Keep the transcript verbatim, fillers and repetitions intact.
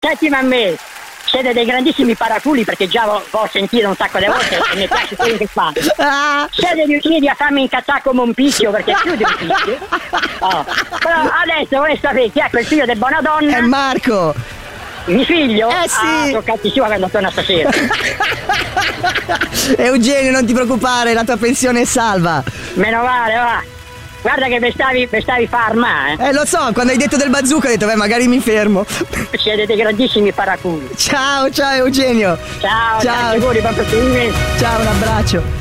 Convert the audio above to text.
Sentimi a me, siete dei grandissimi paraculi perché già l'ho, l'ho sentito un sacco di volte e mi piace quello che fate. Siete riusciti a farmi incazzare come un picchio perché più di un picchio. Oh. Però adesso vorrei sapere chi è quel figlio di Bonadonna. È Marco. Mio figlio? Eh sì. Ah, sono cazzi sua quando torna stasera. Eugenio, non ti preoccupare, la tua pensione è salva. Meno male, va. Guarda che mi stavi, mi stavi farma, eh. Eh, lo so, quando hai detto del bazooka ho detto, beh, magari mi fermo. Siete dei grandissimi paraculi. Ciao, ciao Eugenio. Ciao, ciao. Auguri, buon proseguimento. Ciao, un abbraccio.